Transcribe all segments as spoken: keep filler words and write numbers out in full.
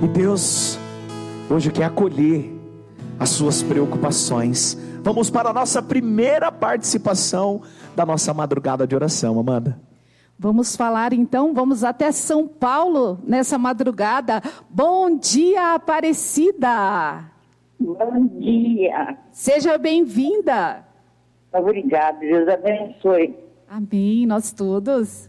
E Deus hoje quer acolher as suas preocupações. Vamos para a nossa primeira participação da nossa madrugada de oração, Amanda. Vamos falar então, vamos até São Paulo nessa madrugada. Bom dia, Aparecida. Bom dia. Seja bem-vinda. Obrigada, Deus abençoe. Amém, nós todos.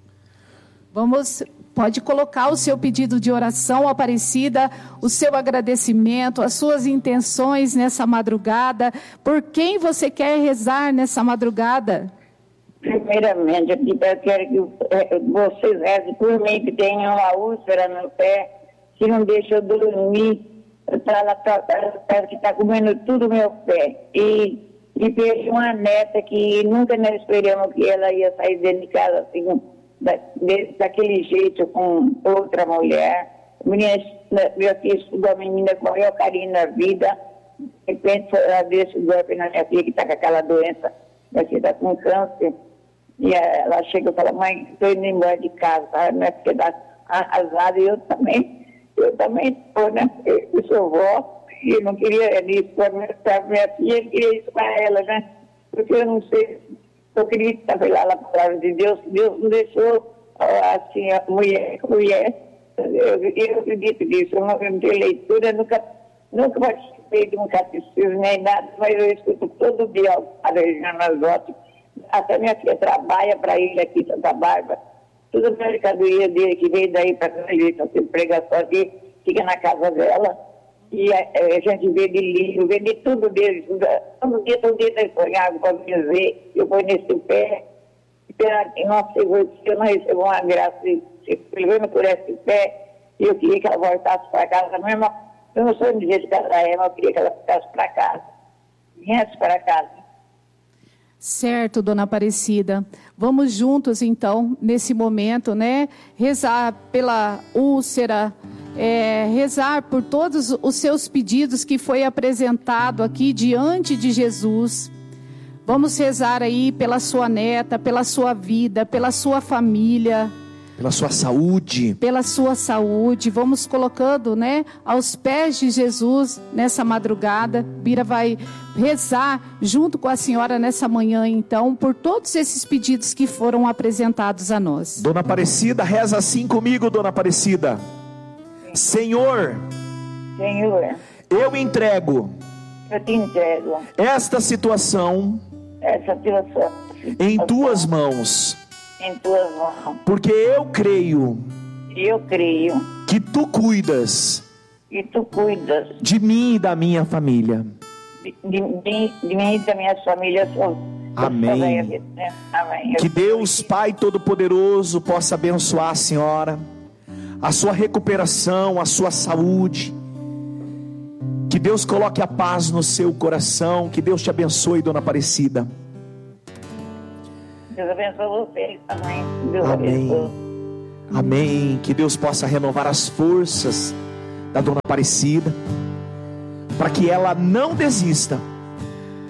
Vamos, pode colocar o seu pedido de oração, Aparecida, o seu agradecimento, as suas intenções nessa madrugada. Por quem você quer rezar nessa madrugada? Primeiramente, eu quero que vocês rezem por mim, que tenho uma úlcera no pé, que não deixa eu dormir. Ela parece que está comendo tudo meu pé. E, e perdi uma neta que nunca nós esperamos que ela ia sair dentro de casa assim, da, de, daquele jeito com outra mulher. A menina, meu filho estudou, a menina correu carinho na vida. De repente, ela deu esse golpe na minha filha que está com aquela doença. Minha filha está com câncer. E ela chega e fala: mãe, estou indo embora de casa. A minha filha está arrasada e eu também. Eu também estou, né? Eu sou vó e não queria isso para minha filha, eu queria isso para ela, né? Porque eu não sei, eu queria estar lá na palavra de Deus, Deus não deixou assim, a mulher, mulher. Eu, eu acredito nisso, eu não, eu não tenho leitura, nunca, nunca participei de um catecismo nem nada, mas eu escuto todo dia o padre Janazotti. Até minha filha trabalha para ele aqui em Santa Bárbara. Toda a mercadoria dele que veio daí para a gente fazer pregação aqui, fica na casa dela. E a, a gente vê de livro, vê de tudo dele. Todo dia, todo dia, ele põe água para me ver, eu ponho nesse pé. E, nossa, eu não recebo uma graça, se privando por esse pé, e eu queria que ela voltasse para casa mesmo. Eu não sou de jeito que ela é, mas eu queria que ela ficasse para casa. Viesse para casa. Certo, dona Aparecida. Vamos juntos, então, nesse momento, né? Rezar pela úlcera, é, rezar por todos os seus pedidos que foi apresentado aqui diante de Jesus. Vamos rezar aí pela sua neta, pela sua vida, pela sua família. Pela sua saúde. Pela sua saúde. Vamos colocando, né, aos pés de Jesus nessa madrugada. Bira vai rezar junto com a senhora nessa manhã, então, por todos esses pedidos que foram apresentados a nós. Dona Aparecida, reza assim comigo, Dona Aparecida. Senhor, Senhor, eu entrego, eu te entrego esta situação, essa situação em tuas mãos. Em tuas mãos. Porque eu creio. Eu creio. Que tu cuidas. Que tu cuidas. De mim e da minha família. De, de, de, de mim e da minha família. Sou, Amém. Sou, né? Amém. Que Deus Pai Todo-Poderoso possa abençoar a senhora, a sua recuperação, a sua saúde. Que Deus coloque a paz no seu coração. Que Deus te abençoe, Dona Aparecida. Deus abençoe vocês também. Deus Amém. abençoe. Amém. Que Deus possa renovar as forças da Dona Aparecida, para que ela não desista,